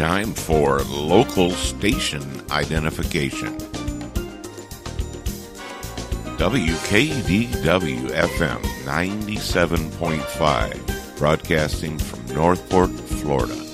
time for local station identification. WKDW FM 97.5, broadcasting from Northport, Florida.